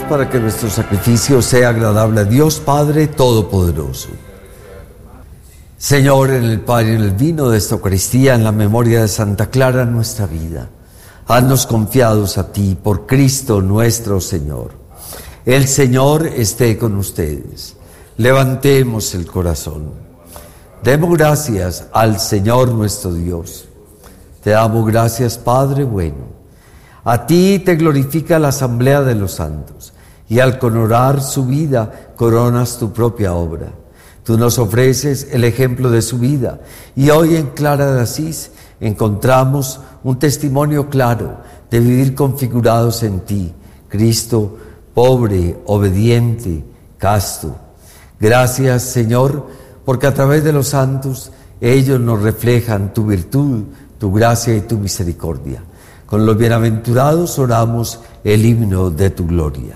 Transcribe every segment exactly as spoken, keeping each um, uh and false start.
para que nuestro sacrificio sea agradable a Dios Padre Todopoderoso. Señor, en el pan y en el vino de esta Eucaristía, en la memoria de Santa Clara, nuestra vida, haznos confiados a ti por Cristo nuestro Señor. El Señor esté con ustedes. Levantemos el corazón. Demos gracias al Señor nuestro Dios. Te damos gracias, Padre bueno. A ti te glorifica la asamblea de los santos, y al coronar su vida, coronas tu propia obra. Tú nos ofreces el ejemplo de su vida, y hoy en Clara de Asís encontramos un testimonio claro de vivir configurados en ti, Cristo, pobre, obediente, casto. Gracias, Señor, porque a través de los santos ellos nos reflejan tu virtud, tu gracia y tu misericordia. Con los bienaventurados oramos el himno de tu gloria.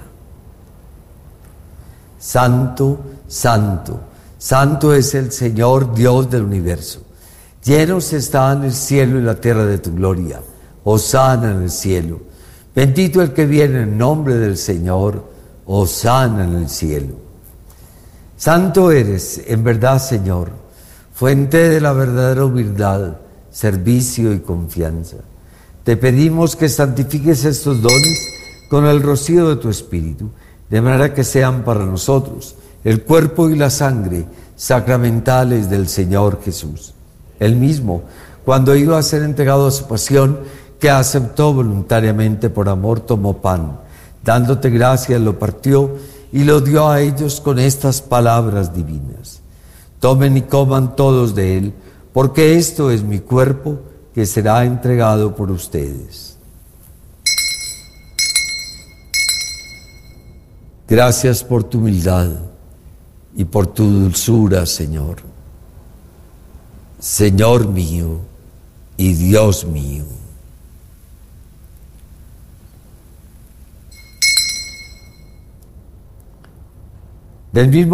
Santo, santo, santo es el Señor Dios del universo. Llenos están el cielo y la tierra de tu gloria. Hosana en el cielo. Bendito el que viene en nombre del Señor. Hosana en el cielo. Santo eres, en verdad, Señor, fuente de la verdadera humildad, servicio y confianza. Te pedimos que santifiques estos dones con el rocío de tu Espíritu, de manera que sean para nosotros el cuerpo y la sangre sacramentales del Señor Jesús. Él mismo, cuando iba a ser entregado a su pasión, que aceptó voluntariamente por amor, tomó pan, dándote gracias, lo partió y lo dio a ellos con estas palabras divinas. Tomen y coman todos de él, porque esto es mi cuerpo, que será entregado por ustedes. Gracias por tu humildad y por tu dulzura, Señor. Señor mío y Dios mío. Del mismo